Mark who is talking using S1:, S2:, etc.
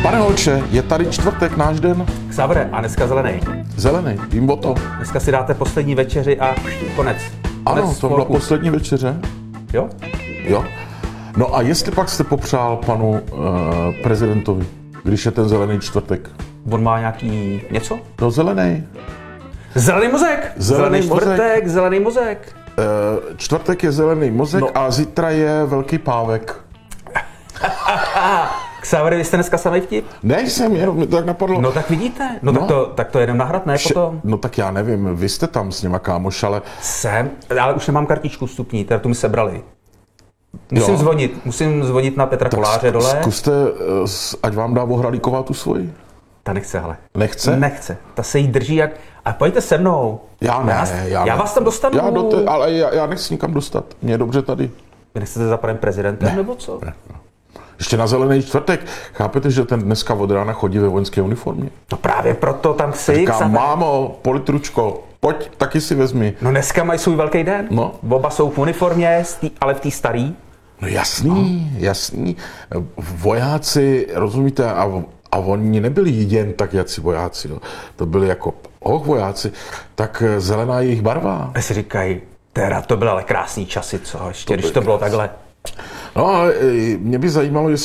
S1: Pane Holče, je tady čtvrtek, náš den.
S2: Xavre, a dneska zelený.
S1: Zelený, vím o tom.
S2: Dneska si dáte poslední večeři a konec.
S1: Ano, to byla poslední večeře.
S2: Jo?
S1: Jo. No a jestli pak jste popřál panu prezidentovi, když je ten zelený čtvrtek?
S2: On má nějaký něco?
S1: No zelený.
S2: Zelený mozek!
S1: Zelený
S2: čtvrtek, zelený mozek.
S1: Čtvrtek je zelený mozek a zítra je velký pávek.
S2: Xavre, vy jste dneska samej vtip?
S1: Nejsem, jenom mi to tak napadlo.
S2: No tak vidíte, tak to jedem nahrad, ne potom?
S1: No tak já nevím, vy jste tam s něma kámoš, ale...
S2: Jsem, ale už nemám kartičku vstupní, teda tu mi sebrali. Musím zvonit na Petra Koláře dole.
S1: Zkuste, ať vám dá Vohralíková tu svoji.
S2: Ta nechce, hele.
S1: Nechce?
S2: Nechce, ta se jí drží jak... A pojďte se mnou. Já vás tam dostanu.
S1: Ale já nechci nikam dostat, mě je dobře tady.
S2: Vy nechcete za panem prezidentem, nebo co?
S1: Ne. Ještě na zelený čtvrtek. Chápete, že ten dneska od rána chodí ve vojenské uniformě?
S2: No právě proto tam chci.
S1: Říkám, mámo, politručko, pojď, taky si vezmi.
S2: No dneska mají svůj velký den.
S1: No.
S2: Oba jsou v uniformě, ale v té starý.
S1: No jasný. Vojáci, rozumíte, a oni nebyli jen tak jací vojáci, jo. To byli jako vojáci, tak zelená je jejich barva.
S2: A si říkají, teda to byly ale krásný časy, co ještě, když to bylo takhle.
S1: No ale mě by zajímalo,